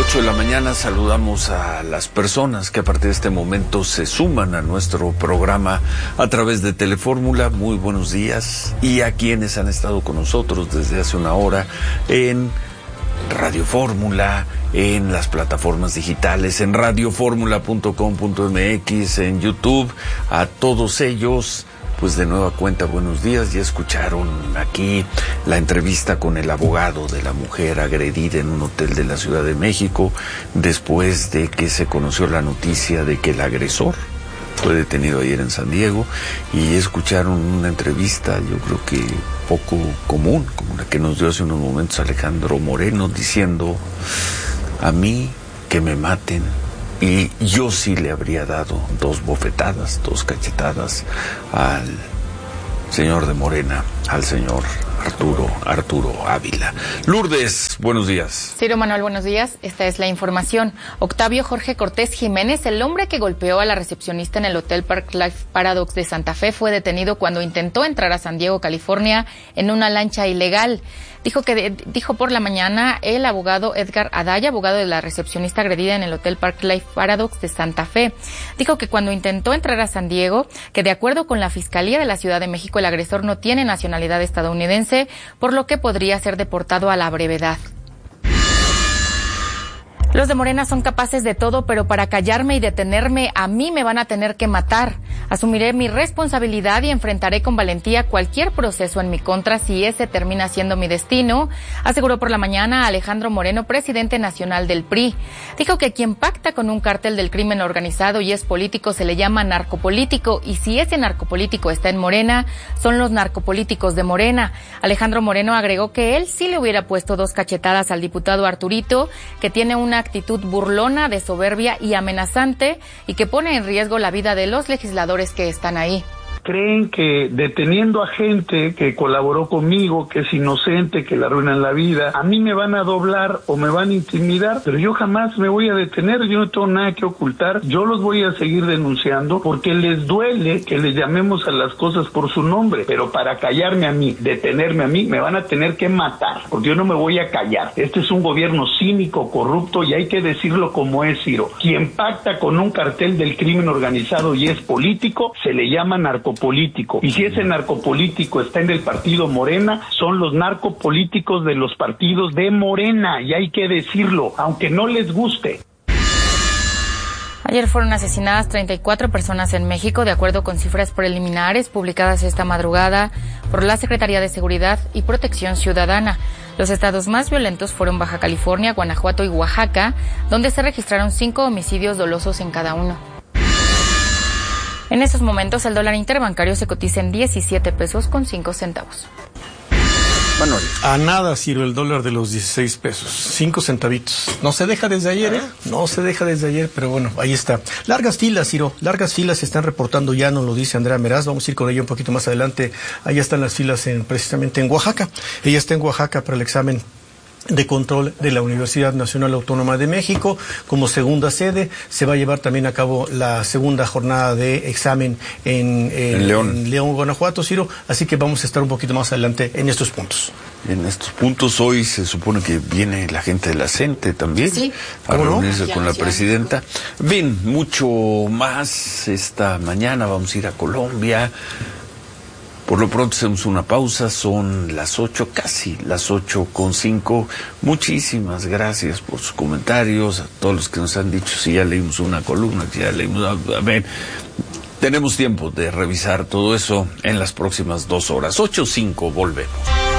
8 de la mañana saludamos a las personas que a partir de este momento se suman a nuestro programa a través de Telefórmula. Muy buenos días. Y a quienes han estado con nosotros desde hace una hora en Radio Fórmula, en las plataformas digitales, en radioformula.com.mx, en YouTube. A todos ellos, pues de nueva cuenta, buenos días. Ya escucharon aquí la entrevista con el abogado de la mujer agredida en un hotel de la Ciudad de México, después de que se conoció la noticia de que el agresor fue detenido ayer en San Diego, y escucharon una entrevista, yo creo que poco común, como la que nos dio hace unos momentos Alejandro Moreno, diciendo: a mí que me maten, y yo sí le habría dado 2 bofetadas, 2 cachetadas al señor de Morena, al señor Arturo Ávila. Lourdes, buenos días. Ciro Manuel, buenos días. Esta es la información. Octavio Jorge Cortés Jiménez, el hombre que golpeó a la recepcionista en el Hotel Park Life Paradox de Santa Fe, fue detenido cuando intentó entrar a San Diego, California, en una lancha ilegal. Dijo por la mañana el abogado Edgar Adaya, abogado de la recepcionista agredida en el Hotel Park Life Paradox de Santa Fe. Dijo que cuando intentó entrar a San Diego, que de acuerdo con la Fiscalía de la Ciudad de México, el agresor no tiene nacionalidad estadounidense, por lo que podría ser deportado a la brevedad. Los de Morena son capaces de todo, pero para callarme y detenerme, a mí me van a tener que matar. Asumiré mi responsabilidad y enfrentaré con valentía cualquier proceso en mi contra si ese termina siendo mi destino, aseguró por la mañana Alejandro Moreno, presidente nacional del PRI. Dijo que quien pacta con un cártel del crimen organizado y es político se le llama narcopolítico, y si ese narcopolítico está en Morena, son los narcopolíticos de Morena. Alejandro Moreno agregó que él sí le hubiera puesto 2 cachetadas al diputado Arturito, que tiene una actitud burlona, de soberbia y amenazante, y que pone en riesgo la vida de los legisladores que están ahí. Creen que deteniendo a gente que colaboró conmigo, que es inocente, que le arruinan la vida, a mí me van a doblar o me van a intimidar, pero yo jamás me voy a detener, yo no tengo nada que ocultar, yo los voy a seguir denunciando porque les duele que les llamemos a las cosas por su nombre, pero para callarme a mí, detenerme a mí, me van a tener que matar, porque yo no me voy a callar. Este es un gobierno cínico, corrupto, y hay que decirlo como es, Ciro. Quien pacta con un cartel del crimen organizado y es político, se le llama narcopolítico. Y si ese narcopolítico está en el partido Morena, son los narcopolíticos de los partidos de Morena, y hay que decirlo, aunque no les guste. Ayer fueron asesinadas 34 personas en México, de acuerdo con cifras preliminares publicadas esta madrugada por la Secretaría de Seguridad y Protección Ciudadana. Los estados más violentos fueron Baja California, Guanajuato y Oaxaca, donde se registraron 5 homicidios dolosos en cada uno. En estos momentos, el dólar interbancario se cotiza en 17 pesos con 5 centavos. Manuel. A nada, Ciro, el dólar de los 16 pesos, 5 centavitos. No se deja desde ayer, ¿eh? No se deja desde ayer, pero bueno, ahí está. Largas filas, Ciro, largas filas se están reportando ya, nos lo dice Andrea Meraz. Vamos a ir con ella un poquito más adelante. Allá están las filas precisamente en Oaxaca. Ella está en Oaxaca para el examen de control de la Universidad Nacional Autónoma de México. Como segunda sede se va a llevar también a cabo la segunda jornada de examen en León, Guanajuato, Ciro, así que vamos a estar un poquito más adelante en estos puntos. En estos puntos hoy se supone que viene la gente de la CENTE también, sí, a reunirse con la presidenta. Bien, mucho más esta mañana. Vamos a ir a Colombia. Por lo pronto hacemos una pausa, son las 8, casi las 8:05. Muchísimas gracias por sus comentarios, a todos los que nos han dicho si ya leímos una columna, si ya leímos... A ver, tenemos tiempo de revisar todo eso en las próximas 2 horas. 8:05, volvemos.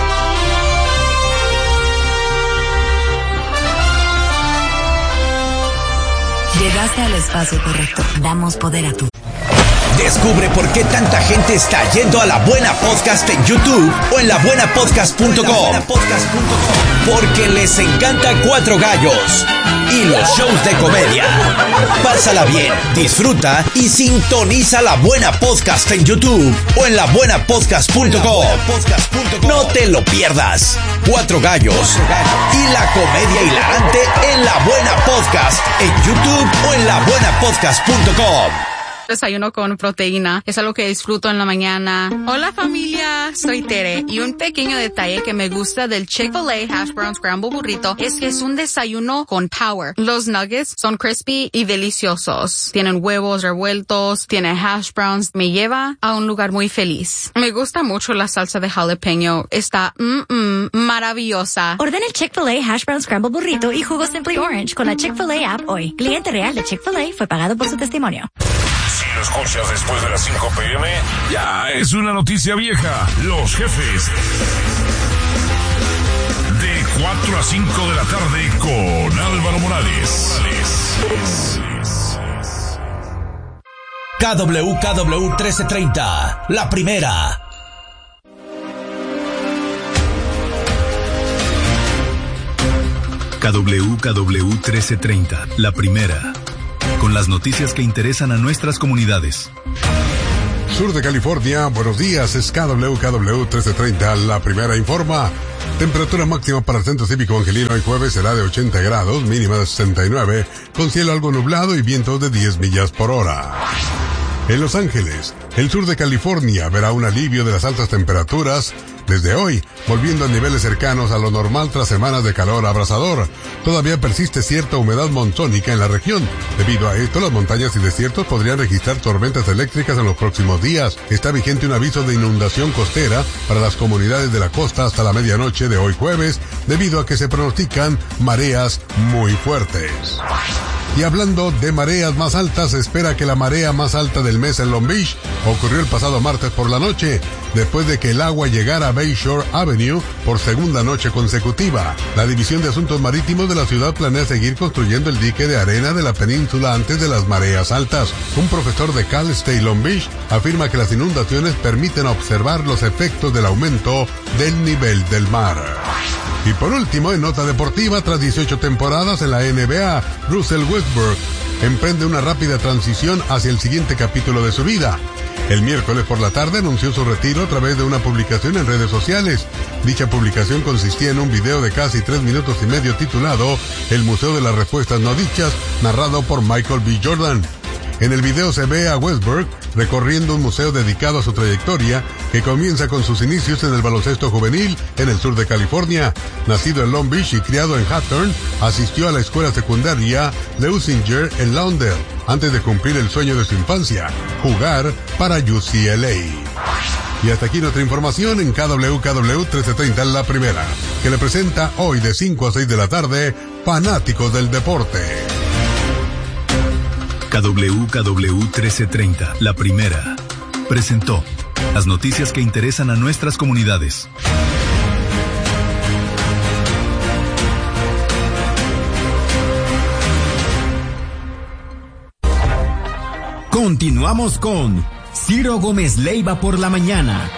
Llegaste al espacio correcto. Damos poder a tu... Descubre por qué tanta gente está yendo a La Buena Podcast en YouTube o en labuenapodcast.com. Porque les encanta Cuatro Gallos y los shows de comedia. Pásala bien, disfruta y sintoniza La Buena Podcast en YouTube o en labuenapodcast.com. No te lo pierdas. Cuatro Gallos y la comedia hilarante en La Buena Podcast en YouTube o en labuenapodcast.com. Desayuno con proteína. Es algo que disfruto en la mañana. Hola familia, soy Tere. Y un pequeño detalle que me gusta del Chick-fil-A Hash Brown Scramble Burrito es que es un desayuno con power. Los nuggets son crispy y deliciosos. Tienen huevos revueltos, tiene hash browns. Me lleva a un lugar muy feliz. Me gusta mucho la salsa de jalapeño. Está maravillosa. Ordena el Chick-fil-A Hash Brown Scramble Burrito y jugo Simply Orange con la Chick-fil-A app hoy. Cliente real de Chick-fil-A fue pagado por su testimonio. Si lo escuchas después de las 5 p.m., ya es una noticia vieja. Los jefes. De 4 a 5 de la tarde con Álvaro Morales. KWKW 1330, la primera. KWKW 1330, la primera. Con las noticias que interesan a nuestras comunidades. Sur de California, buenos días, es KWKW 1330, la primera informa. Temperatura máxima para el Centro Cívico Angelino hoy jueves será de 80 grados, mínima de 69, con cielo algo nublado y vientos de 10 millas por hora. En Los Ángeles, el sur de California verá un alivio de las altas temperaturas desde hoy, volviendo a niveles cercanos a lo normal tras semanas de calor abrasador. Todavía persiste cierta humedad monzónica en la región. Debido a esto, las montañas y desiertos podrían registrar tormentas eléctricas en los próximos días. Está vigente un aviso de inundación costera para las comunidades de la costa hasta la medianoche de hoy jueves, debido a que se pronostican mareas muy fuertes. Y hablando de mareas más altas, se espera que la marea más alta del mes en Long Beach ocurrió el pasado martes por la noche, después de que el agua llegara a Bayshore Avenue por segunda noche consecutiva. La División de Asuntos Marítimos de la ciudad planea seguir construyendo el dique de arena de la península antes de las mareas altas. Un profesor de Cal State Long Beach afirma que las inundaciones permiten observar los efectos del aumento del nivel del mar. Y por último, en nota deportiva, tras 18 temporadas en la NBA, Russell Westbrook emprende una rápida transición hacia el siguiente capítulo de su vida. El miércoles por la tarde anunció su retiro a través de una publicación en redes sociales. Dicha publicación consistía en un video de casi 3 minutos y medio titulado El Museo de las Respuestas No Dichas, narrado por Michael B. Jordan. En el video se ve a Westbrook recorriendo un museo dedicado a su trayectoria, que comienza con sus inicios en el baloncesto juvenil en el sur de California. Nacido en Long Beach y criado en Hawthorne, asistió a la escuela secundaria Leusinger en Lauderdale, antes de cumplir el sueño de su infancia, jugar para UCLA. Y hasta aquí nuestra información en KWKW 1330, la primera, que le presenta hoy de 5 a 6 de la tarde, Fanáticos del Deporte. KWKW 1330, la primera, presentó las noticias que interesan a nuestras comunidades. Continuamos con Ciro Gómez Leiva por la mañana.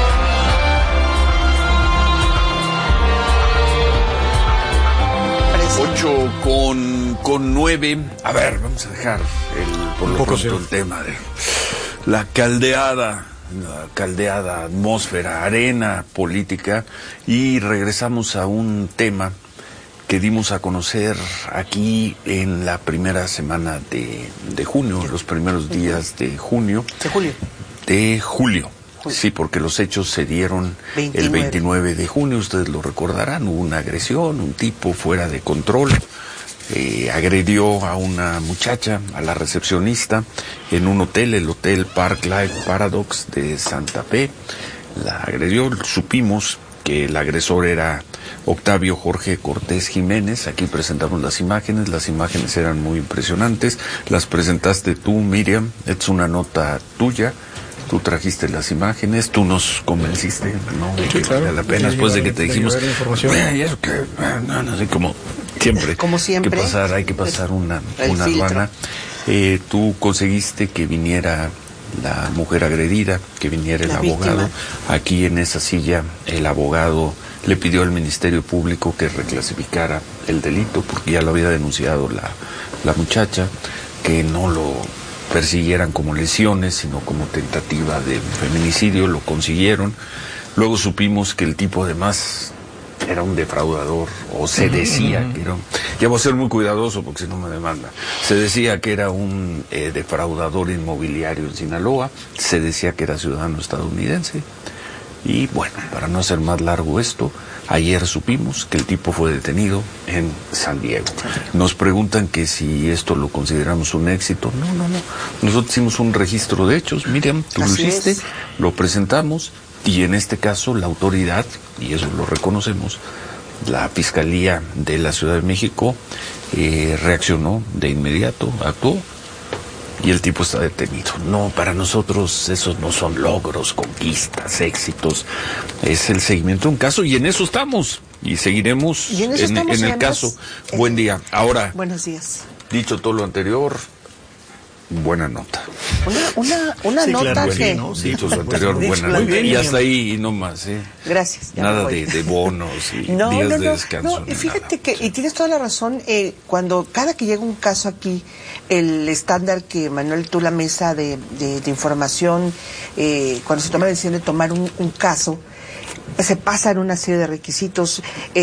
Con 9. A ver, vamos a dejar por lo pronto el tema de la caldeada atmósfera, arena política, y regresamos a un tema que dimos a conocer aquí en la primera semana de junio, los primeros días de junio. De julio. Sí, porque los hechos se dieron el 29 de junio, ustedes lo recordarán, hubo una agresión, un tipo fuera de control, agredió a una muchacha, a la recepcionista, en un hotel, el Hotel Park Life Paradox de Santa Fe. La agredió, supimos que el agresor era Octavio Jorge Cortés Jiménez. Aquí presentamos las imágenes eran muy impresionantes, las presentaste tú, Miriam, es una nota tuya. Tú trajiste las imágenes, tú nos convenciste, ¿no? De que valía la pena, después de que te dijimos, y eso que, así como siempre, hay que pasar una aduana. Tú conseguiste que viniera la mujer agredida, que viniera el abogado. Aquí en esa silla, el abogado le pidió al Ministerio Público que reclasificara el delito, porque ya lo había denunciado la muchacha, que no lo persiguieran como lesiones, sino como tentativa de feminicidio. Lo consiguieron. Luego supimos que el tipo además era un defraudador, o se decía que era un... Ya voy a ser muy cuidadoso porque si no me demanda. Se decía que era un defraudador inmobiliario en Sinaloa, se decía que era ciudadano estadounidense. Y bueno, para no hacer más largo esto, ayer supimos que el tipo fue detenido en San Diego. Nos preguntan que si esto lo consideramos un éxito. No. Nosotros hicimos un registro de hechos. Miriam, tú lo hiciste, lo presentamos, y en este caso la autoridad, y eso lo reconocemos, la Fiscalía de la Ciudad de México reaccionó de inmediato, actuó, y el tipo está detenido. No, para nosotros esos no son logros, conquistas, éxitos. Es el seguimiento de un caso y en eso estamos. Y seguiremos en el caso. Buen día. Ahora, buenos días. Dicho todo lo anterior, buena nota. Una nota claro, que... ¿no? Dicho lo anterior, buena nota. Y hasta ahí no más. Gracias. Nada de bonos y días de descanso. No, y fíjate que, y tienes toda la razón, cuando cada que llega un caso aquí, el estándar que Manuel, tú la mesa de información, cuando se toma la decisión de tomar un caso, se pasan una serie de requisitos,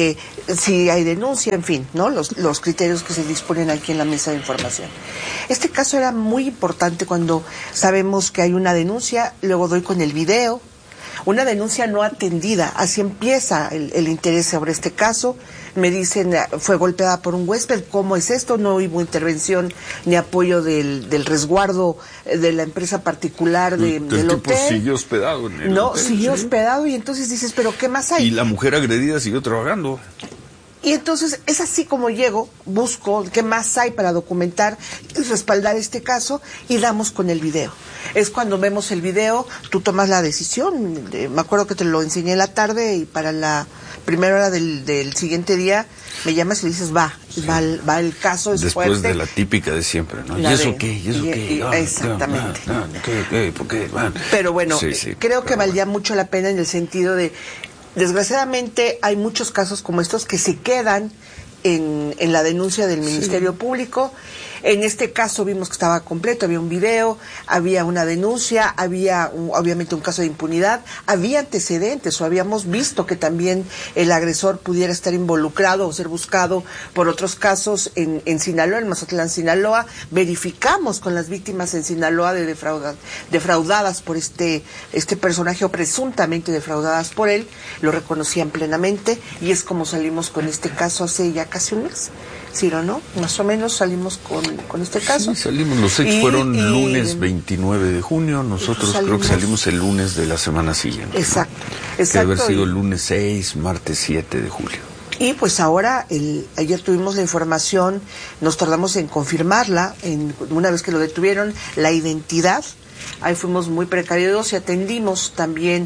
si hay denuncia, en fin, ¿no? Los criterios que se disponen aquí en la mesa de información. Este caso era muy importante cuando sabemos que hay una denuncia, luego doy con el video, una denuncia no atendida, así empieza el interés sobre este caso. Me dicen, fue golpeada por un huésped, ¿cómo es esto? No hubo intervención ni apoyo del resguardo de la empresa particular del tipo hotel. Siguió hospedado en el hotel, siguió hospedado, y entonces dices, ¿pero qué más hay? Y la mujer agredida siguió trabajando. Y entonces es así como llego, busco qué más hay para documentar y respaldar este caso, y damos con el video. Es cuando vemos el video, tú tomas la decisión. Me acuerdo que te lo enseñé en la tarde, y para la primera hora del siguiente día me llamas y dices, va el caso, es después fuerte. De la típica de siempre, ¿no? ¿Y eso qué? ¿Y eso qué? Exactamente. ¿Qué? ¿Por qué? Pero bueno, creo que valía bueno. mucho la pena en el sentido de, desgraciadamente hay muchos casos como estos que se quedan en la denuncia del Ministerio Público. En este caso vimos que estaba completo, había un video, había una denuncia, había obviamente un caso de impunidad, había antecedentes, o habíamos visto que también el agresor pudiera estar involucrado o ser buscado por otros casos en Sinaloa, en Mazatlán, Sinaloa. Verificamos con las víctimas en Sinaloa defraudadas por este personaje, o presuntamente defraudadas por él, lo reconocían plenamente, y es como salimos con este caso hace ya casi un mes. Ciro, ¿no? Más o menos salimos con este caso. Sí, salimos. Los hechos fueron lunes 29 de junio. Nosotros creo que salimos el lunes de la semana siguiente. Exacto. Debe haber sido el lunes 6, martes 7 de julio. Y pues ahora, ayer tuvimos la información, nos tardamos en confirmarla, una vez que lo detuvieron, la identidad. Ahí fuimos muy precavidos y atendimos también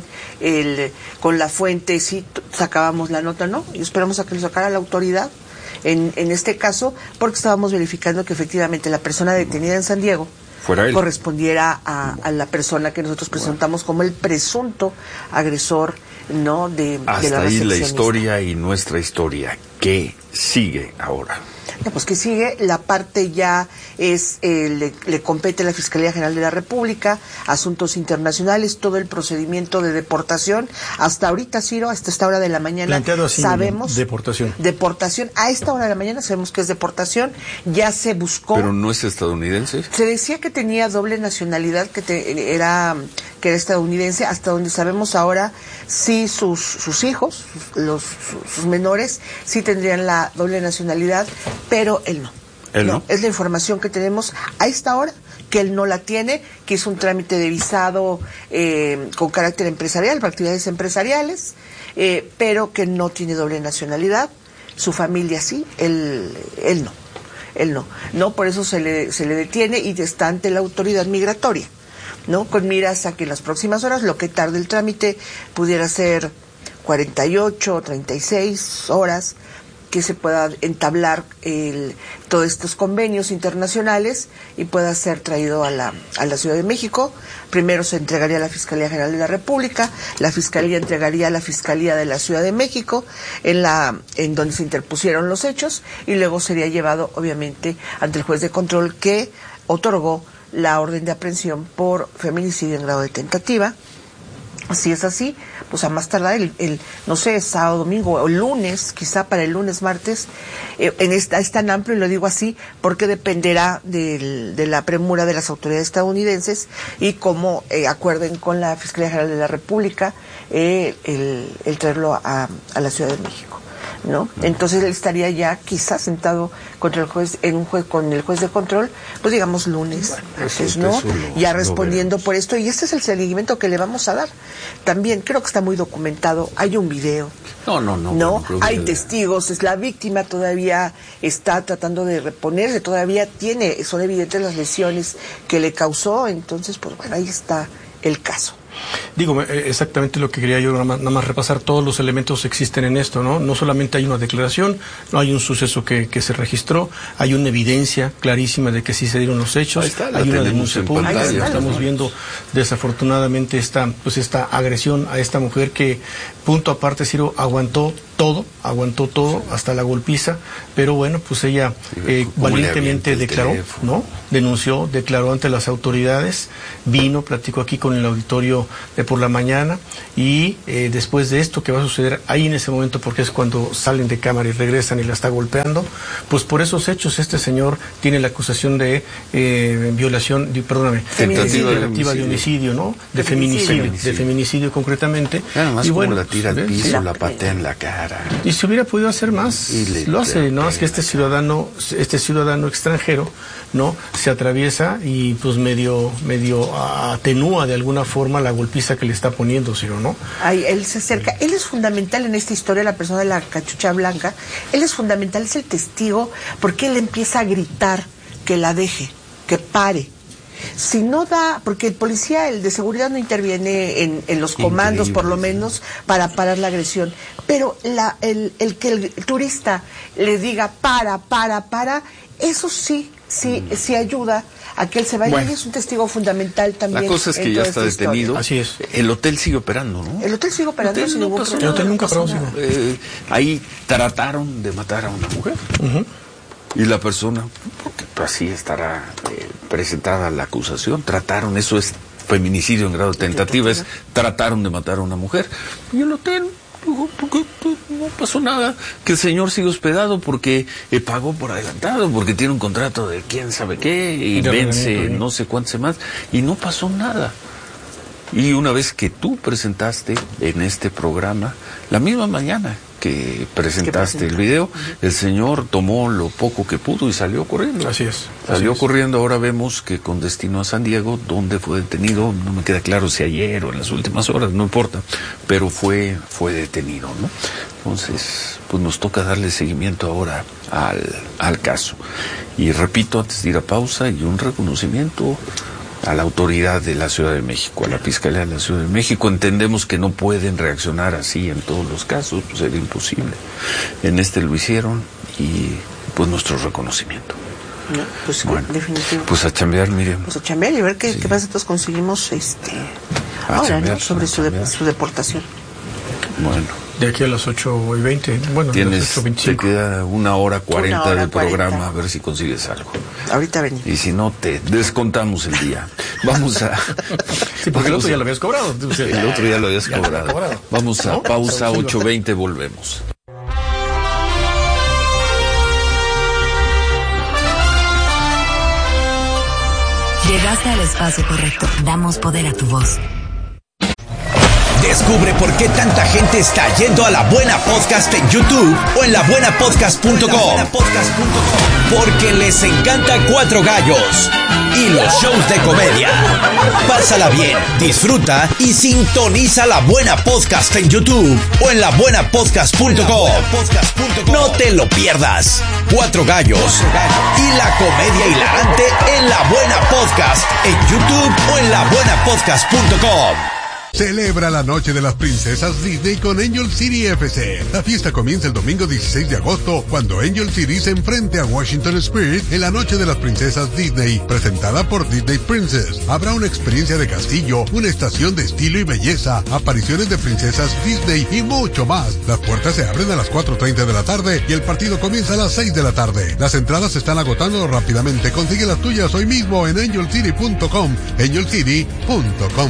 con la fuente, sí, sacábamos la nota, ¿no? Y esperamos a que lo sacara la autoridad. En este caso, porque estábamos verificando que efectivamente la persona detenida en San Diego correspondiera a la persona que nosotros presentamos como el presunto agresor, ¿no? Hasta ahí la historia y nuestra historia. ¿Qué sigue ahora? No, pues que sigue, la parte ya es, le compete a la Fiscalía General de la República, Asuntos Internacionales, todo el procedimiento de deportación. Hasta ahorita, Ciro, hasta esta hora de la mañana, así, sabemos... Deportación. A esta hora de la mañana sabemos que es deportación, ya se buscó... ¿Pero no es estadounidense? Se decía que tenía doble nacionalidad, que era estadounidense, hasta donde sabemos ahora, sí sus hijos, sus menores, sí tendrían la doble nacionalidad, pero él no. ¿Él no? Es la información que tenemos a esta hora, que él no la tiene, que hizo un trámite de visado con carácter empresarial, para actividades empresariales, pero que no tiene doble nacionalidad. Su familia sí, él no. No, por eso se le detiene y está ante la autoridad migratoria, ¿no? Con miras a que en las próximas horas, lo que tarde el trámite, pudiera ser 48 o 36 horas, que se pueda entablar todos estos convenios internacionales y pueda ser traído a la Ciudad de México. Primero se entregaría a la Fiscalía General de la República, la Fiscalía entregaría a la Fiscalía de la Ciudad de México, en donde se interpusieron los hechos, y luego sería llevado, obviamente, ante el juez de control, que otorgó la orden de aprehensión por feminicidio en grado de tentativa, Si es así, pues a más tardar el no sé, sábado, domingo o lunes, quizá para el lunes, martes, es tan amplio, y lo digo así, porque dependerá de la premura de las autoridades estadounidenses y cómo acuerden con la Fiscalía General de la República el traerlo a la Ciudad de México, ¿no? Entonces él estaría ya quizás sentado contra el juez, con el juez de control, pues digamos lunes, martes, ¿no? Ya respondiendo por esto, y este es el seguimiento que le vamos a dar. También creo que está muy documentado, hay un video. No, hay testigos, es la víctima todavía está tratando de reponerse, todavía son evidentes las lesiones que le causó, entonces pues bueno, ahí está el caso. Digo, exactamente lo que quería yo, nada más repasar todos los elementos que existen en esto, ¿no? No solamente hay una declaración, no hay un suceso que se registró, hay una evidencia clarísima de que sí se dieron los hechos, hay una denuncia pública, estamos viendo desafortunadamente esta agresión a esta mujer que, punto aparte, Ciro, aguantó todo hasta la golpiza, pero bueno, pues ella valientemente declaró, ¿no? Denunció, declaró ante las autoridades, vino, platicó aquí con el auditorio de por la mañana, y después de esto que va a suceder ahí en ese momento, porque es cuando salen de cámara y regresan y la está golpeando, pues por esos hechos este señor tiene la acusación de tentativa de homicidio, ¿no? De feminicidio concretamente. Además, y bueno, la tira al piso, la patea en la cara. Y si hubiera podido hacer más, lo hace, ¿no? Es que este ciudadano extranjero, ¿no? Se atraviesa y pues medio atenúa de alguna forma la golpiza que le está poniendo, Ciro, ¿no? Ahí él se acerca, él es fundamental en esta historia, la persona de la cachucha blanca, él es fundamental, es el testigo, porque él empieza a gritar que la deje, que pare. Si no da, porque el policía, el de seguridad, no interviene en los comandos, por lo menos, para parar la agresión. Pero el que el turista le diga para, eso sí ayuda a que él se vaya. Bueno, y es un testigo fundamental también. La cosa es que ya está detenido. Así es. El hotel sigue operando, ¿no? El hotel sigue operando sin ningún problema. El hotel nunca paró. Ahí trataron de matar a una mujer. Y la persona, porque así estará presentada la acusación, eso es feminicidio en grado de tentativa, trataron de matar a una mujer. Y el hotel no pasó nada, que el señor sigue hospedado porque pagó por adelantado, porque tiene un contrato de quién sabe qué, y vence no sé cuántas semanas, y no pasó nada. Y una vez que tú presentaste en este programa, la misma mañana que presentaste el video, el señor tomó lo poco que pudo y salió corriendo. Así es. Salió corriendo. Ahora vemos que con destino a San Diego, donde fue detenido, no me queda claro si ayer o en las últimas horas, no importa, pero fue detenido, ¿no? Entonces, pues nos toca darle seguimiento ahora al caso. Y repito, antes de ir a pausa, y un reconocimiento a la autoridad de la Ciudad de México, a la Fiscalía de la Ciudad de México. Entendemos que no pueden reaccionar así en todos los casos, pues era imposible. En este lo hicieron, y pues nuestro reconocimiento. No, pues bueno, definitivo. Pues a chambear, Miriam. Pues a chambear y ver qué pasa. Entonces conseguimos ahora, chambear, ¿no? Sobre su deportación. Bueno. De aquí a las 8:20, bueno, tienes, 8:25. Te queda 1:40 de programa, a ver si consigues algo. Ahorita venimos. Y si no, te descontamos el día. Vamos a... Sí, porque el otro ya lo habías cobrado. El otro ya lo habías cobrado. Vamos a pausa, 8:20, volvemos. Llegaste al espacio correcto. Damos poder a tu voz. Descubre por qué tanta gente está yendo a La Buena Podcast en YouTube o en labuenapodcast.com. Porque les encanta Cuatro Gallos y los shows de comedia. Pásala bien, disfruta y sintoniza La Buena Podcast en YouTube o en labuenapodcast.com. No te lo pierdas. Cuatro Gallos y la comedia hilarante en La Buena Podcast en YouTube o en labuenapodcast.com. Celebra la noche de las princesas Disney con Angel City FC. La fiesta comienza el domingo 16 de agosto, cuando Angel City se enfrente a Washington Spirit en la noche de las princesas Disney, presentada por Disney Princess. Habrá una experiencia de castillo, una estación de estilo y belleza, apariciones de princesas Disney y mucho más. Las puertas se abren a las 4:30 de la tarde y el partido comienza a las 6 de la tarde. Las entradas se están agotando rápidamente. Consigue las tuyas hoy mismo en angelcity.com, angelcity.com.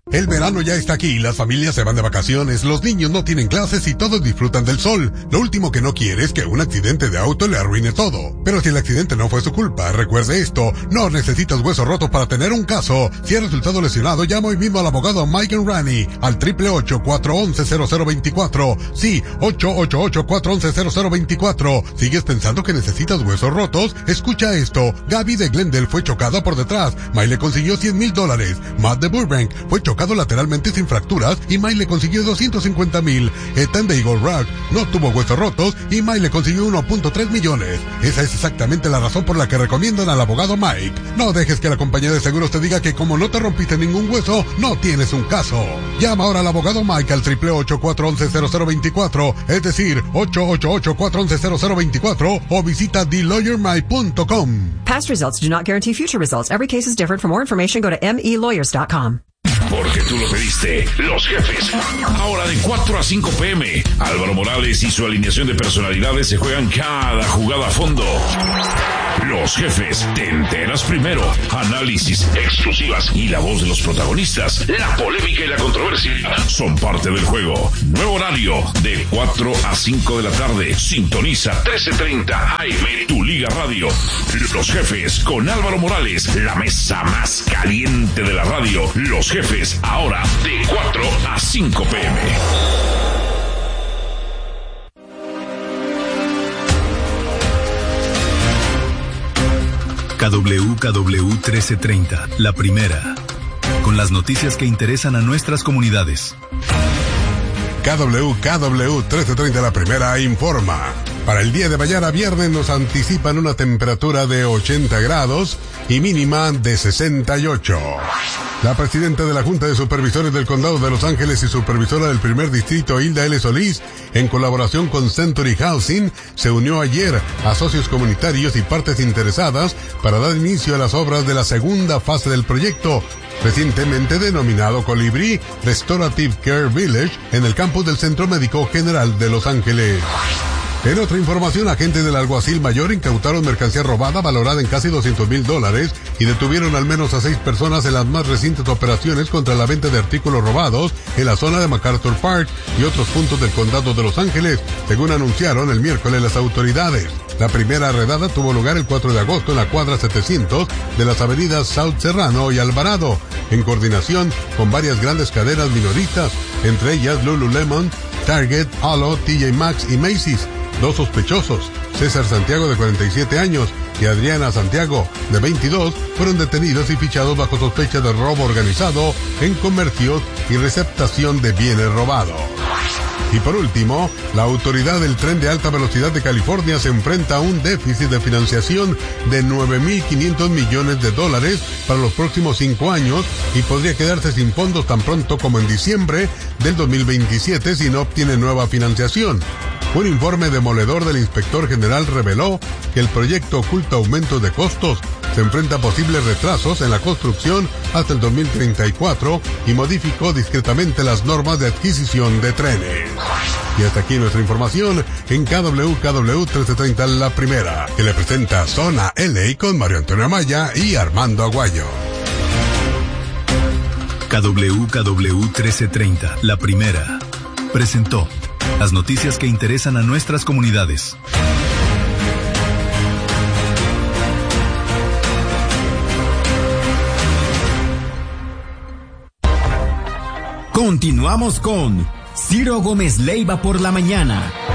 El verano ya está aquí, las familias se van de vacaciones, los niños no tienen clases y todos disfrutan del sol. Lo último que no quiere es que un accidente de auto le arruine todo. Pero si el accidente no fue su culpa, recuerde esto, no necesitas hueso roto para tener un caso. Si has resultado lesionado, llama hoy mismo al abogado Mike Rani al 888-411-0024. Sí, 888-411-0024. ¿Sigues pensando que necesitas huesos rotos? Escucha esto, Gaby de Glendale fue chocada por detrás, Mike le consiguió $100,000. Matt de Burbank fue chocado lateralmente sin fracturas y Mike le consiguió $250,000. Ethan de Eagle Rock no tuvo huesos rotos y Mike le consiguió $1.3 millones. Esa es exactamente la razón por la que recomiendan al abogado Mike. No dejes que la compañía de seguros te diga que como no te rompiste ningún hueso, no tienes un caso. Llama ahora al abogado Mike al 888-411-0024, es decir, 888-411-0024 o visita TheLawyerMike.com. Past results do not guarantee future results. Every case is different. For more information, go to melawyers.com. Porque tú lo pediste, los jefes. Ahora de 4 a 5 p.m. Álvaro Morales y su alineación de personalidades se juegan cada jugada a fondo. Los jefes, te enteras primero. Análisis, exclusivas y la voz de los protagonistas. La polémica y la controversia son parte del juego. Nuevo horario de 4 a 5 de la tarde. Sintoniza 1330 AM, tu Liga Radio. Los jefes con Álvaro Morales, la mesa más caliente de la radio. Los jefes, ahora de 4 a 5 p.m. KWKW 1330, la primera. Con las noticias que interesan a nuestras comunidades. KWKW 1330, la primera, informa. Para el día de mañana viernes nos anticipan una temperatura de 80 grados y mínima de 68. La presidenta de la Junta de Supervisores del Condado de Los Ángeles y supervisora del primer distrito, Hilda L. Solís, en colaboración con Century Housing, se unió ayer a socios comunitarios y partes interesadas para dar inicio a las obras de la segunda fase del proyecto, recientemente denominado Colibrí Restorative Care Village, en el campus del Centro Médico General de Los Ángeles. En otra información, agentes del alguacil mayor incautaron mercancía robada valorada en casi $200,000 y detuvieron al menos a 6 personas en las más recientes operaciones contra la venta de artículos robados en la zona de MacArthur Park y otros puntos del condado de Los Ángeles, según anunciaron el miércoles las autoridades. La primera redada tuvo lugar el 4 de agosto en la cuadra 700 de las avenidas South Serrano y Alvarado, en coordinación con varias grandes cadenas minoristas, entre ellas Lululemon, Target, Halo, TJ Maxx y Macy's. 2 sospechosos, César Santiago de 47 años y Adriana Santiago de 22, fueron detenidos y fichados bajo sospecha de robo organizado en comercio y receptación de bienes robados. Y por último, la autoridad del tren de alta velocidad de California se enfrenta a un déficit de financiación de $9,500 millones para los próximos 5 años y podría quedarse sin fondos tan pronto como en diciembre del 2027 si no obtiene nueva financiación. Un informe demoledor del inspector general reveló que el proyecto oculta aumentos de costos, se enfrenta a posibles retrasos en la construcción hasta el 2034 y modificó discretamente las normas de adquisición de trenes. Y hasta aquí nuestra información en KWKW 1330, la primera, que le presenta Zona LA con Mario Antonio Amaya y Armando Aguayo. KWKW 1330, la primera, presentó las noticias que interesan a nuestras comunidades. Continuamos con Ciro Gómez Leiva por la mañana.